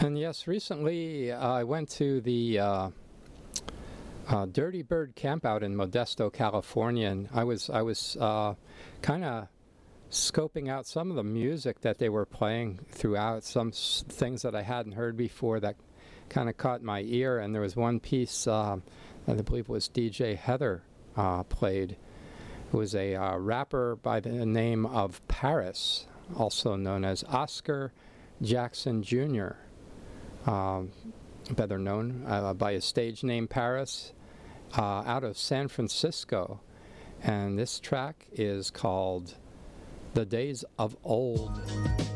And yes, recently I went to the Dirty Bird Campout in Modesto, California, and I was kind of scoping out some of the music that they were playing throughout, some things that I hadn't heard before that kind of caught my ear. And there was one piece that I believe was DJ Heather played. It was a rapper by the name of Paris, also known as Oscar Jackson Jr., better known by his stage name Paris, out of San Francisco. And this track is called The Days of Old.